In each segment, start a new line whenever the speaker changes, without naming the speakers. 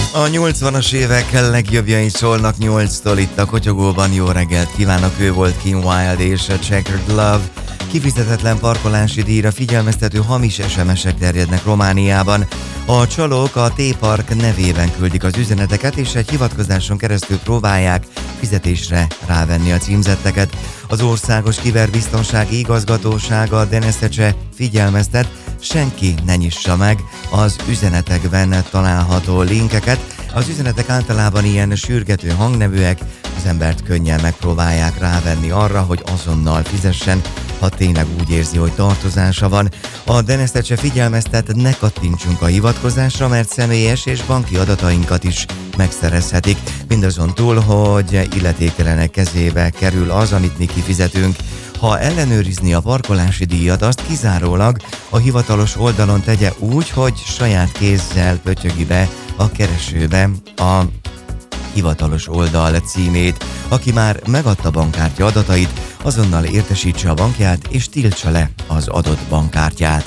A 80-as évek legjobbjai szólnak 8-tól itt a Kotyogóban. Jó reggelt kívánok, ő volt Kim Wilde és a Checkered Love. Kifizetetlen parkolási díjra figyelmeztető hamis SMS-ek terjednek Romániában. A csalók a T-Park nevében küldik az üzeneteket, és egy hivatkozáson keresztül próbálják fizetésre rávenni a címzetteket. Az Országos Kiberbiztonsági Igazgatósága DNSC figyelmeztet, senki ne nyissa meg az üzenetekben található linkeket. Az üzenetek általában ilyen sürgető hangneműek, az embert könnyen megpróbálják rávenni arra, hogy azonnal fizessen, ha tényleg úgy érzi, hogy tartozása van. A DNSC figyelmeztet, ne kattintsunk a hivatkozásra, mert személyes és banki adatainkat is megszerezhetik. Mindazon túl, hogy illetéktelenek kezébe kerül az, amit mi kifizetünk. Ha ellenőrizni a parkolási díjat, azt kizárólag a hivatalos oldalon tegye úgy, hogy saját kézzel pötyögi be a keresőbe a hivatalos oldal címét. Aki már megadta bankkártya adatait, azonnal értesítse a bankját és tiltsa le az adott bankkártyát.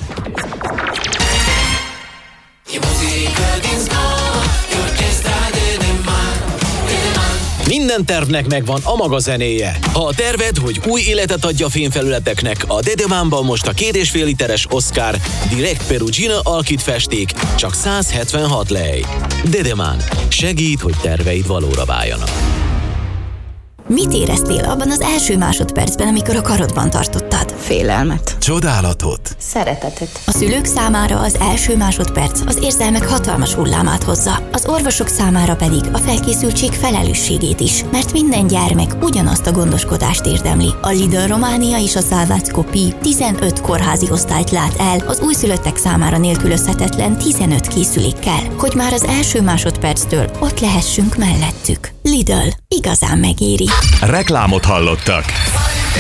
Minden tervnek megvan a maga zenéje. Ha a terved, hogy új életet adja a fényfelületeknek, a Dedemánban most a 2,5 literes Oscar Direct Perugina alkit festék, csak 176 lej. Dedemán. Segít, hogy terveid valóra váljanak.
Mit éreztél abban az első másodpercben, amikor a karodban tartottad?
Félelmet.
Csodálatot.
Szeretetet.
A szülők számára az első másodperc az érzelmek hatalmas hullámát hozza, az orvosok számára pedig a felkészültség felelősségét is, mert minden gyermek ugyanazt a gondoskodást érdemli. A Lidl Románia és a Salvatsko Pi 15 kórházi osztályt lát el az újszülöttek számára nélkülözhetetlen 15 készülékkel, hogy már az első másodperctől ott lehessünk mellettük. Lidl, igazán megéri.
Reklámot hallottak.